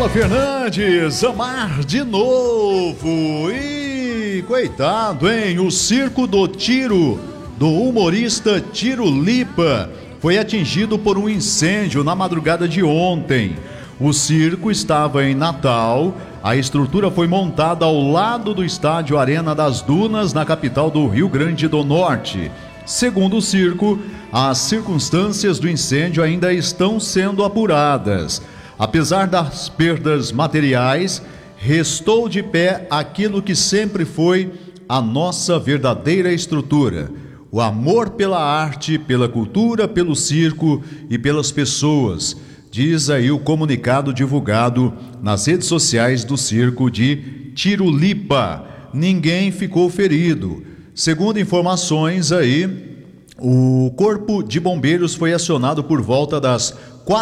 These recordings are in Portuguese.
Paula Fernandes, amar de novo. E coitado, hein? O circo do Tiro, do humorista Tiro Lipa, foi atingido por um incêndio na madrugada de ontem. O circo estava em Natal. A estrutura foi montada ao lado do estádio Arena das Dunas, na capital do Rio Grande do Norte. Segundo o circo, as circunstâncias do incêndio ainda estão sendo apuradas. Apesar das perdas materiais, restou de pé aquilo que sempre foi a nossa verdadeira estrutura: o amor pela arte, pela cultura, pelo circo e pelas pessoas, diz aí o comunicado divulgado nas redes sociais do circo de Tiro Lipa. Ninguém ficou ferido. Segundo informações aí, o Corpo de Bombeiros foi acionado por volta das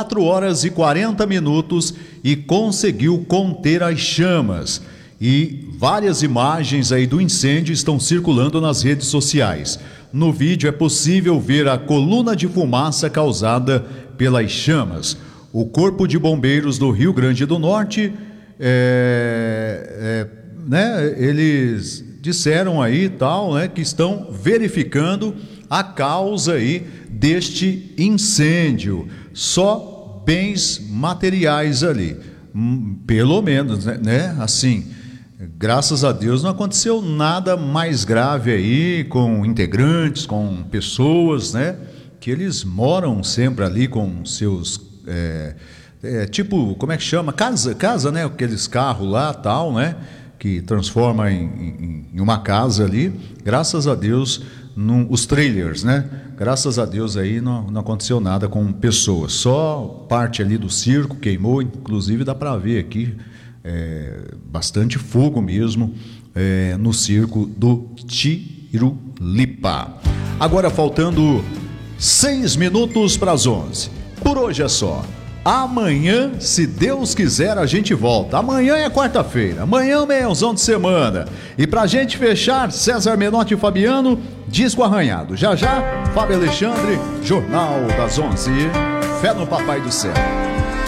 4h40 e conseguiu conter as chamas. E várias imagens aí do incêndio estão circulando nas redes sociais. No vídeo é possível ver a coluna de fumaça causada pelas chamas. O Corpo de Bombeiros do Rio Grande do Norte, eles disseram aí tal, que estão verificando a causa aí deste incêndio. Só bens materiais ali, pelo menos, né? Assim, graças a Deus não aconteceu nada mais grave aí com integrantes, com pessoas, né? Que eles moram sempre ali com seus, tipo, como é que chama? Casa, né? Aqueles carros lá, tal, né? Que transforma em uma casa ali. Graças a Deus, os trailers, né? Graças a Deus aí não aconteceu nada com pessoas. Só parte ali do circo queimou, inclusive dá para ver aqui bastante fogo mesmo no circo do Tiro Lipa. Agora faltando 6 minutos para as 11. Por hoje é só. Amanhã, se Deus quiser, a gente volta. Amanhã é quarta-feira, amanhã é o meiãozão de semana. E pra gente fechar, César Menotti e Fabiano, disco arranhado. Já já, Fábio Alexandre, Jornal das 11. Fé no Papai do Céu.